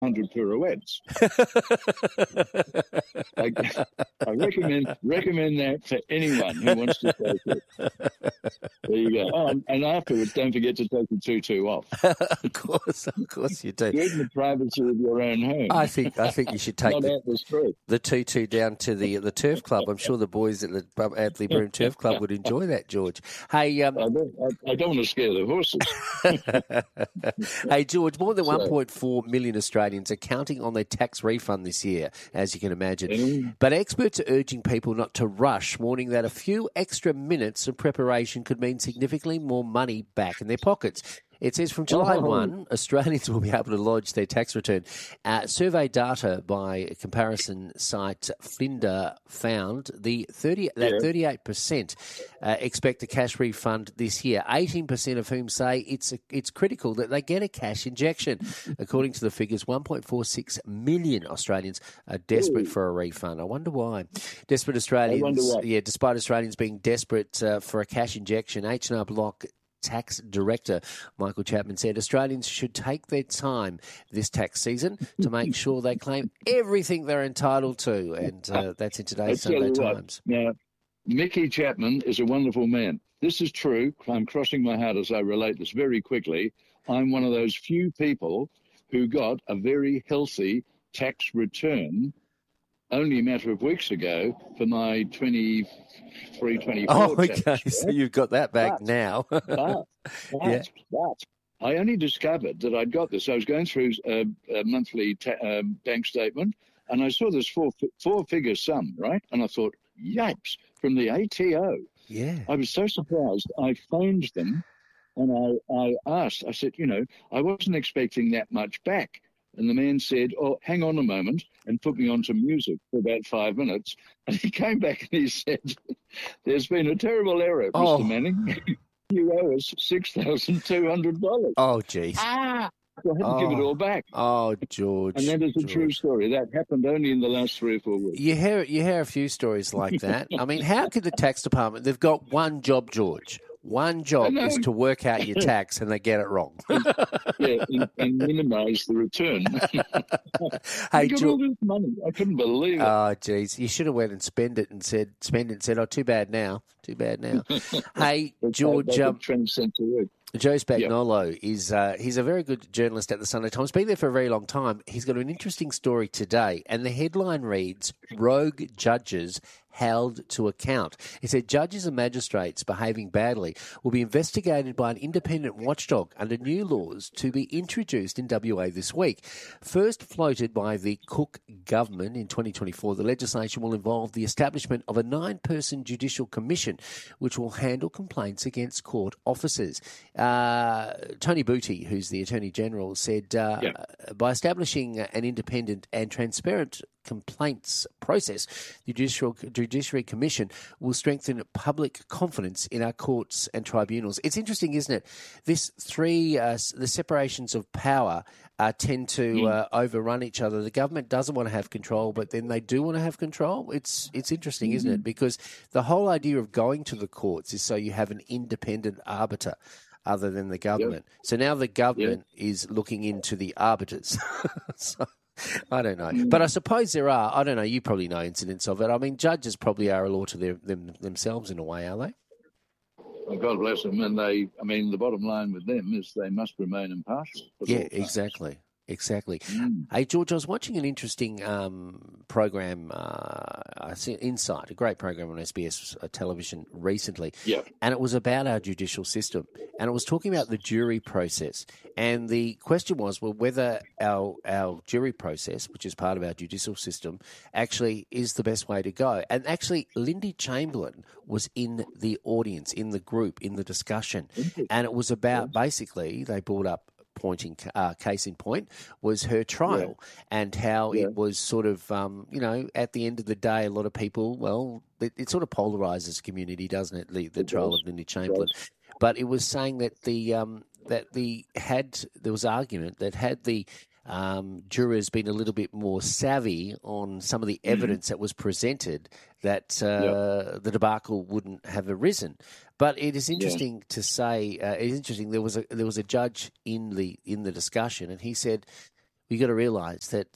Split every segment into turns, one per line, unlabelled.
100 pirouettes. I recommend that for anyone who wants to take it. There you go. Oh, and afterwards, don't forget to take the tutu off.
Of course you do.
Do it in the privacy of your own home.
I think you should take
Not out the street.
the tutu down to the turf club. I'm sure the boys at the Anthony Broome Turf Club would enjoy that, George. Hey,
I don't want to scare the horses.
Hey, George, more than 1.4 million Australians are counting on their tax refund this year, as you can imagine. But experts are urging people not to rush, warning that a few extra minutes of preparation could mean significantly more money back in their pockets. It says from July 1, Australians will be able to lodge their tax return. Survey data by comparison site Flinder found that 38% expect a cash refund this year, 18% of whom say it's critical that they get a cash injection. According to the figures, 1.46 million Australians are desperate for a refund. I wonder why. Despite Australians being desperate for a cash injection, H&R Block Tax Director Michael Chapman said Australians should take their time this tax season to make sure they claim everything they're entitled to, and that's in today's Sunday Times.
Now, Mickey Chapman is a wonderful man. This is true. I'm crossing my heart as I relate this very quickly. I'm one of those few people who got a very healthy tax return only a matter of weeks ago for my 23-24
Oh, okay. So you've got that back now.
But I only discovered that I'd got this. I was going through a monthly bank statement, and I saw this four-figure sum, right? And I thought, yipes, from the ATO.
Yeah.
I was so surprised. I phoned them, and I asked. I said, I wasn't expecting that much back. And the man said, oh, hang on a moment, and put me on to music for about 5 minutes. And he came back and he said, there's been a terrible error, Mr. Manning. You owe us $6,200.
Oh, geez.
I had to give it all back.
Oh, George.
And that is a true story. That happened only in the last 3 or 4 weeks.
You hear a few stories like that. I mean, how could the tax department, they've got one job, George. One job is to work out your tax, and they get it wrong.
and minimise the return.
Hey,
got all this money. I couldn't believe it.
Oh, geez. You should have went and spent it and said, oh, too bad now. Hey, George.
20 cents a week.
Joe Spagnolo is he's a very good journalist at the Sunday Times. Been there for a very long time. He's got an interesting story today, and the headline reads, Rogue Judges Held to Account. He said judges and magistrates behaving badly will be investigated by an independent watchdog under new laws to be introduced in WA this week. First floated by the Cook government in 2024, the legislation will involve the establishment of a 9-person judicial commission which will handle complaints against court officers. Tony Booty, who's the Attorney General, said by establishing an independent and transparent complaints process, the Judiciary Commission will strengthen public confidence in our courts and tribunals. It's interesting, isn't it? The separations of power tend to overrun each other. The government doesn't want to have control, but then they do want to have control. It's interesting, isn't it? Because the whole idea of going to the courts is so you have an independent arbiter other than the government. Yep. So now the government is looking into the arbiters. So I don't know. But I suppose there are, I don't know, you probably know incidents of it. I mean, judges probably are a law to themselves in a way, are they?
Well, God bless them. And the bottom line with them is they must remain impartial.
Yeah, exactly. Hey, George, I was watching an interesting program, Insight, a great program on SBS television recently, and it was about our judicial system, and it was talking about the jury process, and the question was, well, whether our jury process, which is part of our judicial system, actually is the best way to go. And actually, Lindy Chamberlain was in the audience, in the group, in the discussion, and it was about, basically, they brought up, case in point was her trial and how it was sort of, at the end of the day, a lot of people, well, it sort of polarizes the community, doesn't it, the trial of Lindy Chamberlain. But it was saying that there was argument that had the jurors been a little bit more savvy on some of the evidence that was presented, that the debacle wouldn't have arisen. But it is interesting to say. It's interesting. There was a judge in the discussion, and he said you got to realise that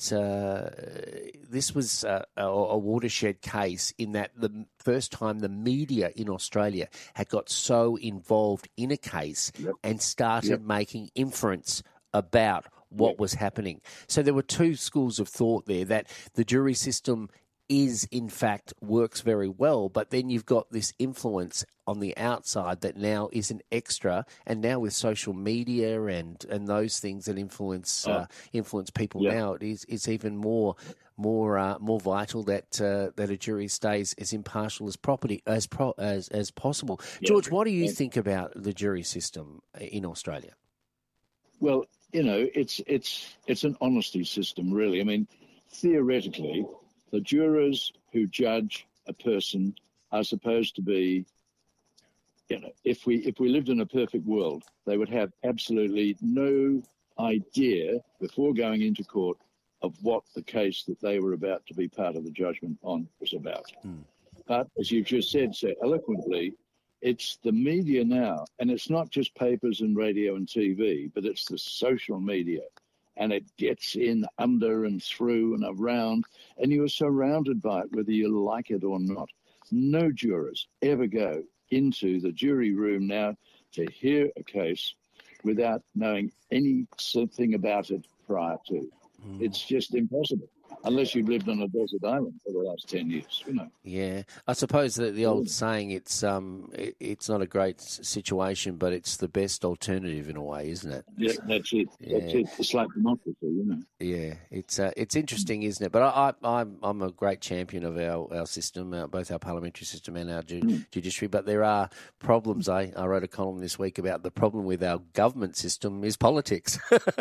this was a watershed case in that the first time the media in Australia had got so involved in a case and started making inference about what was happening. So there were two schools of thought there, that the jury system is, in fact, works very well, but then you've got this influence on the outside that now is an extra, and now with social media and those things that influence people now, it is even more vital that a jury stays as impartial as possible. George, what do you think about the jury system in Australia?
Well, it's an honesty system, really. I mean, theoretically, the jurors who judge a person are supposed to be, if we lived in a perfect world, they would have absolutely no idea before going into court of what the case that they were about to be part of the judgment on was about. But as you just said so eloquently, it's the media now, and it's not just papers and radio and TV, but it's the social media. And it gets in under and through and around, and you are surrounded by it, whether you like it or not. No jurors ever go into the jury room now to hear a case without knowing anything about it prior to. It's just impossible, unless you've lived on a desert island for the last 10 years,
Yeah, I suppose that the old saying, it's not a great situation, but it's the best alternative in a way, isn't it?
Yeah, that's it. Yeah. That's it. It's like democracy,
Yeah, it's interesting, isn't it? But I'm a great champion of our system, both our parliamentary system and our judiciary. But there are problems. I wrote a column this week about the problem with our government system is politics.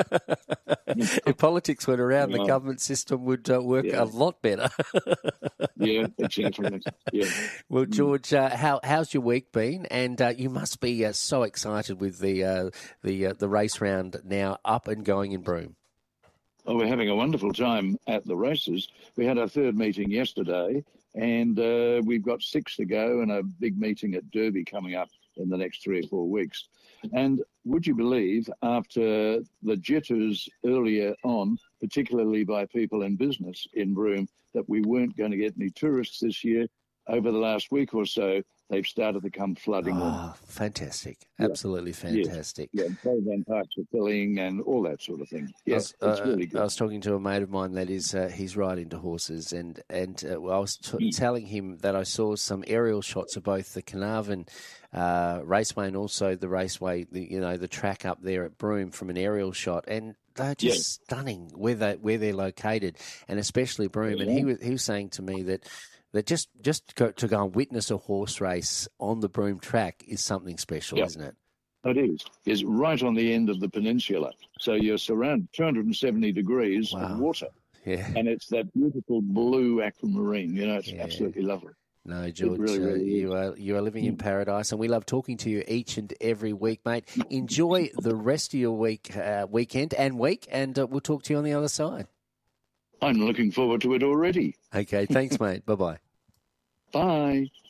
If politics went around, the government system would work a lot better.
Yeah, exactly. Yeah.
Well, George, how's your week been? And you must be so excited with the race round now up and going in Broome.
Oh, we're having a wonderful time at the races. We had our third meeting yesterday, and we've got 6 to go, and a big meeting at Derby coming up in the next 3 or 4 weeks. And would you believe, after the jitters earlier on, particularly by people in business in Broome, that we weren't going to get any tourists this year, over the last week or so, they've started to come flooding in.
Oh, fantastic. Absolutely fantastic.
Yeah, caravan parks are filling and all that sort of thing. Yes, it's really good.
I was talking to a mate of mine that is, he's right into horses, and I was telling him that I saw some aerial shots of both the Carnarvon Raceway and also the raceway, the track up there at Broome from an aerial shot, and they're just stunning where they're located, and especially Broome. And he was saying to me that just to go and witness a horse race on the Broome track is something special, isn't it?
It is. It's right on the end of the peninsula. So you're surrounded 270 degrees of water. Yeah. And it's that beautiful blue aquamarine. It's absolutely lovely.
No, George,
really
you are living in paradise, and we love talking to you each and every week, mate. Enjoy the rest of your weekend, and we'll talk to you on the other side.
I'm looking forward to it already.
Okay, thanks, mate. Bye-bye.
Bye.